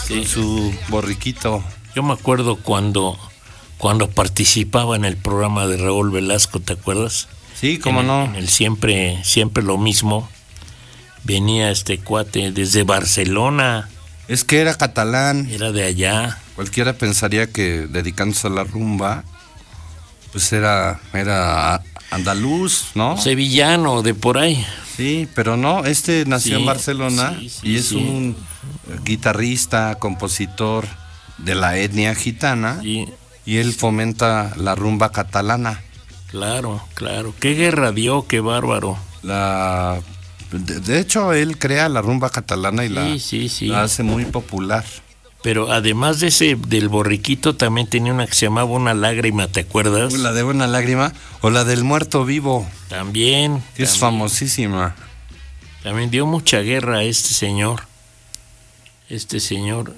con su borriquito. Yo me acuerdo cuando participaba en el programa de Raúl Velasco, ¿te acuerdas? Sí, cómo no. En el siempre lo mismo. Venía este cuate desde Barcelona. Es que era catalán. Era de allá. Cualquiera pensaría que dedicándose a la rumba, pues era andaluz, ¿no? Sevillano, de por ahí. Sí, pero no, nació en Barcelona y es un guitarrista, compositor de la etnia gitana, y él fomenta la rumba catalana. Claro. ¿Qué guerra dio? Qué bárbaro. De hecho, él crea la rumba catalana y la hace muy popular. Pero además del borriquito, también tenía una que se llamaba Una Lágrima, ¿te acuerdas? La de Una Lágrima, o la del Muerto Vivo. También. Es famosísima. También dio mucha guerra a este señor.